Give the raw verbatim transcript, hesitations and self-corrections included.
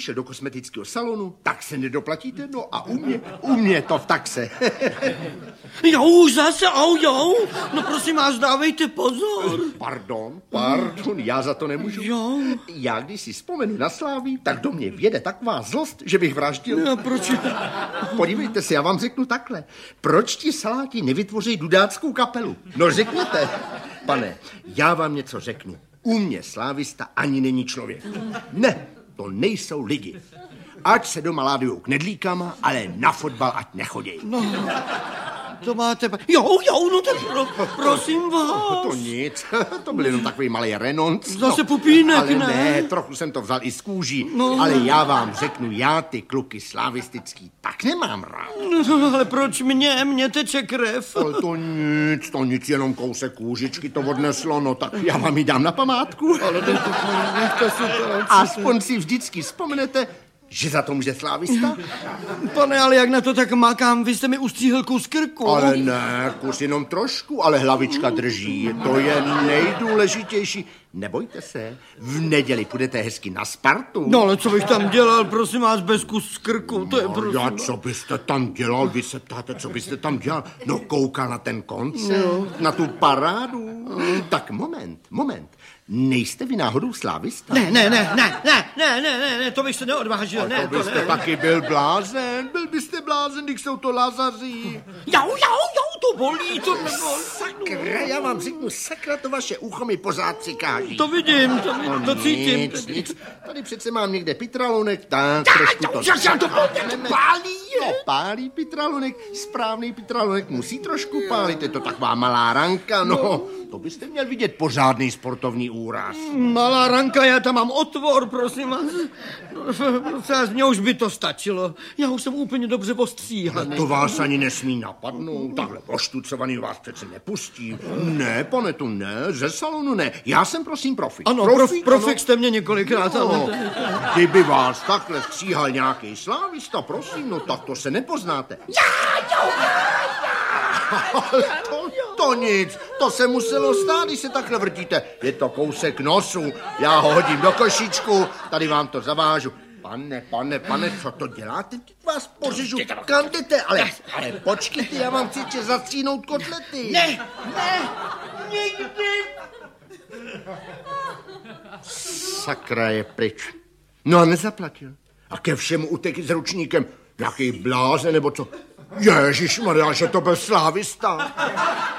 šel do kosmetického salonu, tak se nedoplatíte, no a u mě, u mě to v taxe. Jo, už zase, au, jo. No prosím vás, dávejte pozor. Pardon, pardon, já za to nemůžu. Jo. Já když si vzpomenu na Slávii, tak do mě vjede taková zlost, že bych vraždil. No, proč? Podívejte se, já vám řeknu takhle. Proč ti saláti nevytvoří dudáckou kapelu? No řekněte. Pane, já vám něco řeknu. U mě slávista ani není člověk. Ne, to nejsou lidi. Ať se doma ládujou knedlíkama, ale na fotbal ať nechodějí. No, to máte... Jo, jo, no tak pro, prosím vás. To nic, to byl jenom takový malý renonc. Zase no, pupínek, ale ne? ne, trochu jsem to vzal i z kůží. No. Ale já vám řeknu, já ty kluky slavistický tak nemám rád. No, ale proč mě? Mě teče krev. Ale to nic, to nic, jenom kousek kůžičky to odneslo, no tak já vám ji dám na památku. Ale to, to, nechte si to. Aspoň si vždycky vzpomenete, že za to může slávista? Pane, ale jak na to tak makám, vy jste mi ustříhl kus krku. Ale ne, kus jenom trošku, ale hlavička drží. To je nejdůležitější. Nebojte se, v neděli půjdete hezky na Spartu. No ale co bych tam dělal, prosím vás, bez kus krku, to je no, prosím. Já, co byste tam dělal? Vy se ptáte, co byste tam dělal? No koukal na ten koncert, no. Na tu parádu. No. Tak moment, moment. Nejste vy náhodou slávista? Ne, ne, ne, ne, ne, ne, ne, ne, ne, to bych se neodvážil, ale ne, to byste to ne. taky byl blázen, byl byste blázen, když jsou to Lazaří. Jau, jau, jau, to bolí, to nebolí. Sakra, já vám řeknu, sakra, to vaše ucho mi pořád přikáží. To vidím, to, vidím, no, to cítím. Nic, nic, tady přece mám někde pitralonek, tak Já, trošku já, to... já, já, to, to pálí, No, pálí pitralonek, správný pitralonek musí trošku pálit, je to taková malá ranka, no, no. To byste měl vidět pořádný sportovní úraz. Malá ranka, já tam mám otvor, prosím vás. No, z mě už by to stačilo. Já už jsem úplně dobře ostříhaný. To vás ani nesmí napadnout, takhle poštucovaný vás přece nepustí. Ne, pane, to ne, ze salonu ne. Já jsem prosím profik. Ano, profik, profik jste mě několikrát. No, ale... Kdyby vás takhle stříhal nějaký slávista, prosím, no tak to se nepoznáte. Já, jo, já, ale to, to nic, to se muselo stát, když se takhle vrtíte. Je to kousek nosu, já ho hodím do košíčku, tady vám to zavážu. Pane, pane, pane, co to děláte? Teď vás pořežu, kam jdete? Ale, ale počkejte, já vám chci ještě zastříhnout kotlety. Ne, ne, nikdy. Sakra, je pryč. No a nezaplatil. A ke všemu utekl s ručníkem. Jaký blázen, nebo co? Ježišmarja, že to byl slávista.